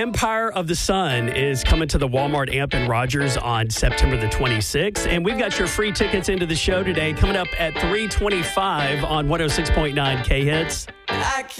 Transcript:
Empire of the Sun is coming to the Walmart Amp in Rogers on September the 26th. And we've got your free tickets into the show today coming up at 3:25 on 106.9 K-Hits.